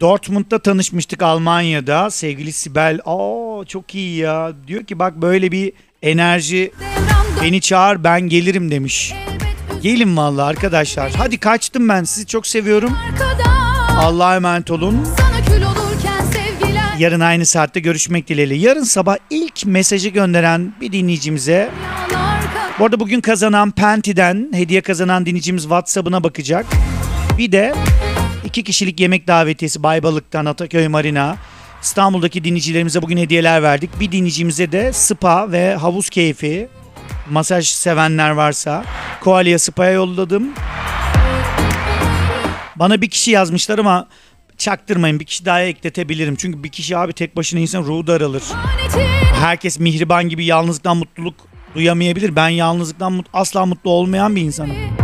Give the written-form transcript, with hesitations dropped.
Dortmund'da tanışmıştık, Almanya'da. Sevgili Sibel. Çok iyi ya. Diyor ki bak böyle bir enerji, beni çağır ben gelirim demiş. Gelin vallahi arkadaşlar. Hadi kaçtım ben. Sizi çok seviyorum. Allah'a emanet olun. Yarın aynı saatte görüşmek dileğiyle. Yarın sabah ilk mesajı gönderen bir dinleyicimize, bu arada bugün kazanan Penti'den hediye kazanan dinleyicimiz WhatsApp'ına bakacak. Bir de 2 kişilik yemek davetiyesi Baybalık'tan Ataköy Marina. İstanbul'daki dinleyicilerimize bugün hediyeler verdik. Bir dinleyicimize de spa ve havuz keyfi, masaj sevenler varsa Koalya Spa'ya yolladım. Bana bir kişi yazmışlar ama çaktırmayın, bir kişi daha ekletebilirim. Çünkü bir kişi abi tek başına insan ruhu daralır. Herkes Mihriban gibi yalnızlıktan mutluluk duyamayabilir. Ben yalnızlıktan asla mutlu olmayan bir insanım.